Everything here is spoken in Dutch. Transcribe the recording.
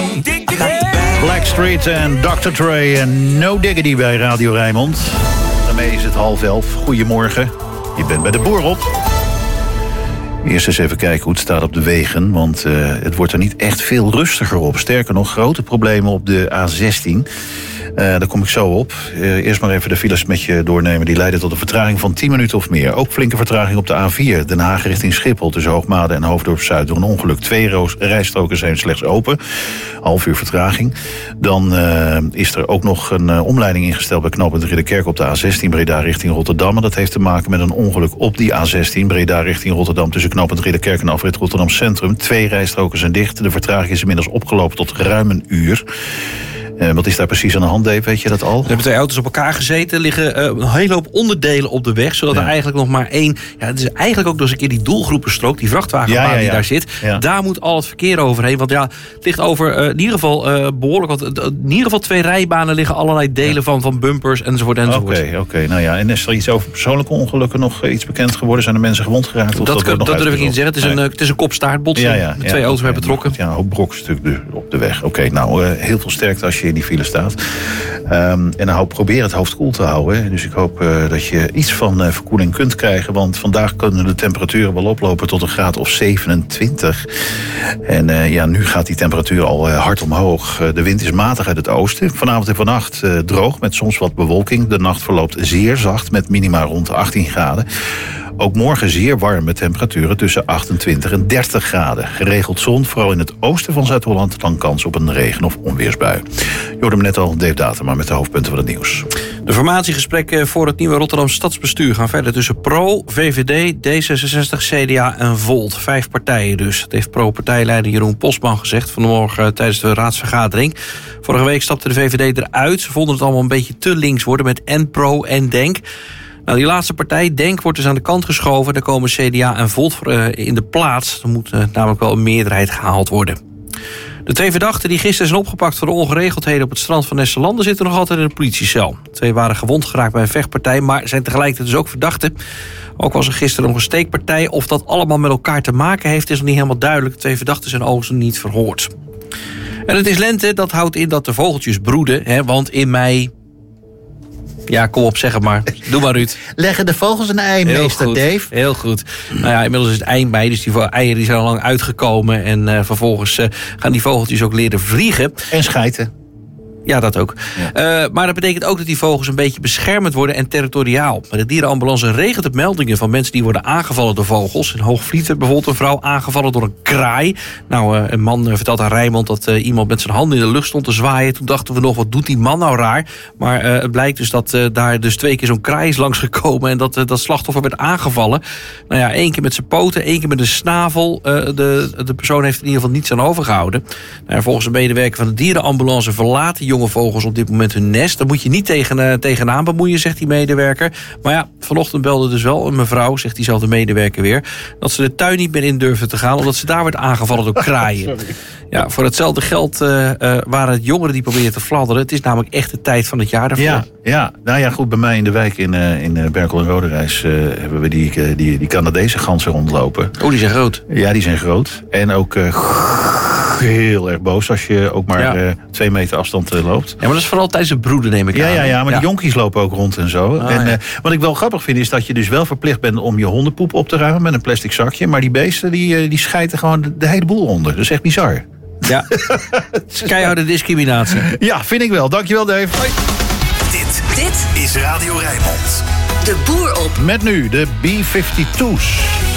Blackstreet en Dr. Dre en No Diggity bij Radio Rijnmond. Daarmee is het 10:30. Goedemorgen, je bent bij de Boer op. Eerst eens even kijken hoe het staat op de wegen, want het wordt er niet echt veel rustiger op. Sterker nog, grote problemen op de A16. Daar kom ik zo op. Eerst maar even de files met je doornemen. Die leiden tot een vertraging van 10 minuten of meer. Ook flinke vertraging op de A4. Den Haag richting Schiphol tussen Hoogmade en Hoofddorp-Zuid door een ongeluk. 2 rijstroken zijn slechts open. Half uur vertraging. Dan is er ook nog een omleiding ingesteld bij knooppunt Ridderkerk op de A16 Breda richting Rotterdam. En dat heeft te maken met een ongeluk op die A16 Breda richting Rotterdam tussen knooppunt Ridderkerk en afrit Rotterdam Centrum. 2 rijstroken zijn dicht. De vertraging is inmiddels opgelopen tot ruim een uur. Wat is daar precies aan de hand, Dave? Weet je dat al? Er hebben 2 auto's op elkaar gezeten. Er liggen een hele hoop onderdelen op de weg. Zodat er eigenlijk nog maar één... Ja, het is eigenlijk ook nog eens een keer die doelgroepenstrook. Die vrachtwagenbaan die daar zit. Ja. Daar moet al het verkeer overheen. Want ja, het ligt over in ieder geval behoorlijk... Want in ieder geval 2 rijbanen liggen allerlei delen van bumpers enzovoort. Oké. Nou ja, en is er iets over persoonlijke ongelukken nog iets bekend geworden? Zijn er mensen gewond geraakt? Dat durf ik niet te zeggen. Het is een kop-staartbotsing. 2 auto's bij betrokken. Ja, een hoop brokstukken op de weg. Oké, nou, heel veel sterkte als je in die file staat. En dan probeer het hoofd koel te houden. Dus ik hoop dat je iets van verkoeling kunt krijgen. Want vandaag kunnen de temperaturen wel oplopen tot een graad of 27. En nu gaat die temperatuur al hard omhoog. De wind is matig uit het oosten. Vanavond en vannacht droog met soms wat bewolking. De nacht verloopt zeer zacht met minima rond 18 graden. Ook morgen zeer warme temperaturen tussen 28 en 30 graden. Geregeld zon, vooral in het oosten van Zuid-Holland... dan kans op een regen- of onweersbui. Je hoorde hem net al, Dave Datema, met de hoofdpunten van het nieuws. De formatiegesprekken voor het nieuwe Rotterdam Stadsbestuur... gaan verder tussen PRO, VVD, D66, CDA en Volt. 5 partijen dus. Dat heeft PRO-partijleider Jeroen Postman gezegd... vanmorgen tijdens de raadsvergadering. Vorige week stapte de VVD eruit. Ze vonden het allemaal een beetje te links worden... met en PRO en DENK. Nou, die laatste partij, DENK, wordt dus aan de kant geschoven. Daar komen CDA en Volt in de plaats. Er moet namelijk wel een meerderheid gehaald worden. De 2 verdachten die gisteren zijn opgepakt voor de ongeregeldheden op het strand van Nesselanden zitten nog altijd in een politiecel. 2 waren gewond geraakt bij een vechtpartij, maar zijn tegelijkertijd dus ook verdachten. Ook was er gisteren nog een steekpartij. Of dat allemaal met elkaar te maken heeft, is nog niet helemaal duidelijk. De 2 verdachten zijn overigens niet verhoord. En het is lente, dat houdt in dat de vogeltjes broeden. Want in mei... Ja, kom op, zeg het maar. Doe maar, Ruud. Leggen de vogels een ei, meester Dave? Heel goed. Nou ja, inmiddels is het eind mei, dus die eieren zijn al lang uitgekomen. En vervolgens gaan die vogeltjes ook leren vliegen. En schijten. Ja, dat ook. Ja. Maar dat betekent ook dat die vogels een beetje beschermd worden en territoriaal. Maar de dierenambulance regelt op meldingen van mensen die worden aangevallen door vogels. In Hoogvliet werd bijvoorbeeld een vrouw aangevallen door een kraai. Nou, een man vertelt aan Rijnmond dat iemand met zijn handen in de lucht stond te zwaaien. Toen dachten we nog, wat doet die man nou raar? Maar het blijkt dus dat daar dus 2 keer zo'n kraai is langsgekomen en dat slachtoffer werd aangevallen. Nou ja, 1 keer met zijn poten, 1 keer met een snavel. De persoon heeft in ieder geval niets aan overgehouden. Nou, volgens een medewerker van de dierenambulance verlaten jonge vogels op dit moment hun nest. Daar moet je niet tegenaan bemoeien, zegt die medewerker. Maar ja, vanochtend belde dus wel een mevrouw, zegt diezelfde medewerker weer, dat ze de tuin niet meer in durfde te gaan, omdat ze daar werd aangevallen door kraaien. Ja, voor hetzelfde geld waren het jongeren die probeerden te fladderen. Het is namelijk echt de tijd van het jaar daarvoor. Ja. Nou ja, goed, bij mij in de wijk in Berkel en Roderijs hebben we die Canadese ganzen rondlopen. Oh, die zijn groot. Ja, die zijn groot. En ook heel erg boos als je ook maar 2 meter afstand loopt. Ja, maar dat is vooral tijdens het broeden, neem ik aan. Ja, maar die jonkies lopen ook rond en zo. Wat ik wel grappig vind, is dat je dus wel verplicht bent om je hondenpoep op te ruimen met een plastic zakje. Maar die beesten, die schijten gewoon de hele boel onder. Dat is echt bizar. Ja, keiharde discriminatie. Ja, vind ik wel. Dankjewel, Dave. Hoi. Dit is Radio Rijnmond. De Boer op. Met nu de B-52's.